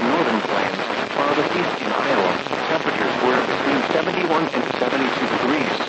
the northern plains, while the east in Iowa, temperatures were between 71 and 72 degrees.